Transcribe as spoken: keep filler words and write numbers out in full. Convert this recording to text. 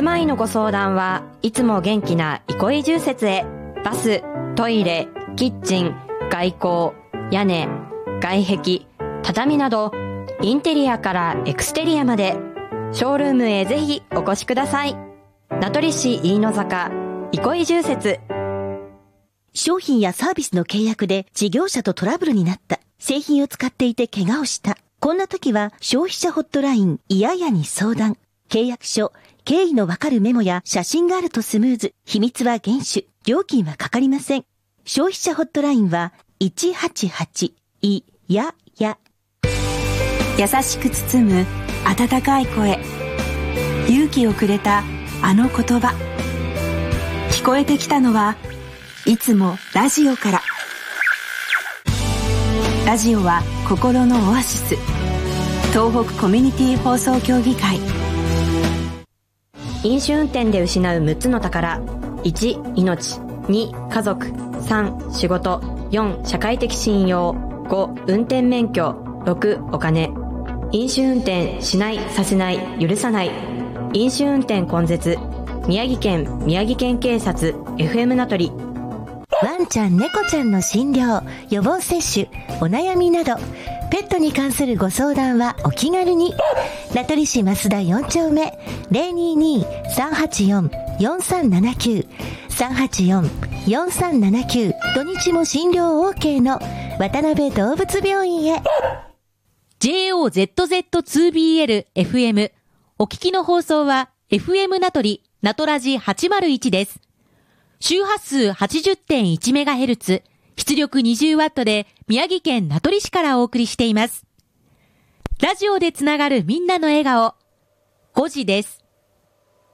住まいのご相談はいつも元気な憩い住設へ。バス、トイレ、キッチン、外構、屋根、外壁、畳などインテリアからエクステリアまでショールームへぜひお越しください。名取市飯野坂憩い住設。 商品やサービスの契約で事業者とトラブルになった。製品を使っていて怪我をした。こんな時は消費者ホットラインいややに相談。契約書、経緯のわかるメモや写真があるとスムーズ。秘密は厳守。料金はかかりません。消費者ホットラインはいちはちはちいやや。 優しく包む温かい声。勇気をくれたあの言葉。聞こえてきたのはいつもラジオから。ラジオは心のオアシス。東北コミュニティ放送協議会。 飲酒運転で失うむっつの宝。いち、命。に、家族。さん、仕事。よん、社会的信用。ご、運転免許。ろく、お金。飲酒運転しない、させない、許さない。飲酒運転根絶。宮城県宮城県警察 エフエム 名取。 ワンちゃん猫ちゃんの診療、予防接種、お悩みなどペットに関するご相談はお気軽に。名取市増田よん丁目 ゼロにに さんはちよん よんさんななきゅう さんはちよん よんさんななきゅう。土日も診療 OK の渡辺動物病院へ。 ジェイオーゼットゼットツービーエルエフエム お聞きの放送は エフエム 名取ナトラジはちまるいちです。周波数 はちじゅってんいちメガヘルツ、出力 にじゅうワット で宮城県名取市からお送りしています。ラジオでつながるみんなの笑顔。ごじです。